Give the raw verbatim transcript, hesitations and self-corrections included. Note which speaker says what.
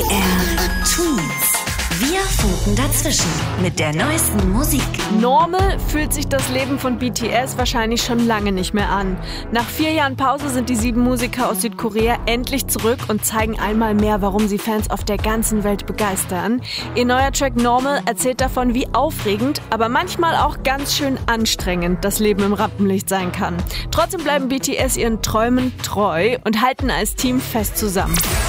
Speaker 1: R Tunes. Wir funken dazwischen mit der neuesten Musik.
Speaker 2: Normal fühlt sich das Leben von B T S wahrscheinlich schon lange nicht mehr an. Nach vier Jahren Pause sind die sieben Musiker aus Südkorea endlich zurück und zeigen einmal mehr, warum sie Fans auf der ganzen Welt begeistern. Ihr neuer Track Normal erzählt davon, wie aufregend, aber manchmal auch ganz schön anstrengend das Leben im Rampenlicht sein kann. Trotzdem bleiben B T S ihren Träumen treu und halten als Team fest zusammen.